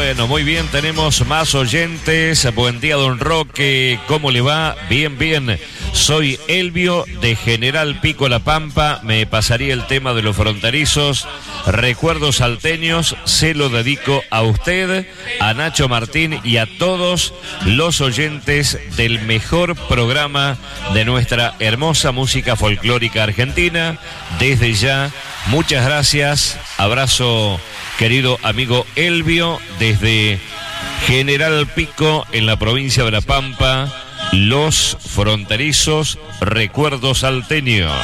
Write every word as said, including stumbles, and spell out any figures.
Bueno, muy bien, tenemos más oyentes. Buen día, don Roque, ¿cómo le va? Bien, bien. Soy Elvio de General Pico La Pampa. Me pasaría el tema de los fronterizos. Recuerdos salteños, se lo dedico a usted, a Nacho Martín y a todos los oyentes del mejor programa de nuestra hermosa música folclórica argentina. Desde ya, muchas gracias. Abrazo, querido amigo Elvio, desde General Pico, en la provincia de La Pampa. Los fronterizos, recuerdos salteños.